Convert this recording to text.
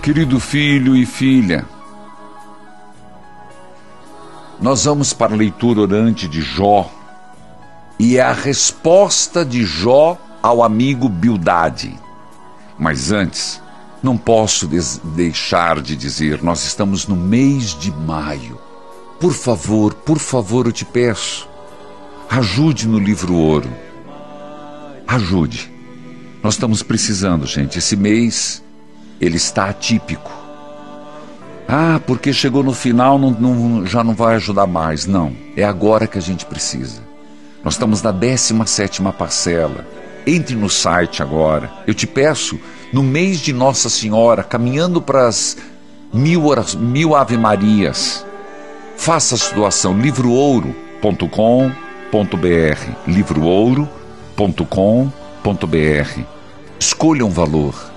Querido filho e filha, nós vamos para a leitura orante de Jó, e é a resposta de Jó ao amigo Bildade. Mas antes, não posso deixar de dizer, nós estamos no mês de maio. Por favor, eu te peço, ajude no livro ouro. Ajude. Nós estamos precisando, gente. Esse mês, ele está atípico. Porque chegou no final, já não vai ajudar mais. Não, é agora que a gente precisa. Nós estamos na 17ª parcela. Entre no site agora. Eu te peço, no mês de Nossa Senhora, caminhando para as 1000 Ave Marias, faça a sua doação, livroouro.com.br, livroouro.com.br. Escolha um valor.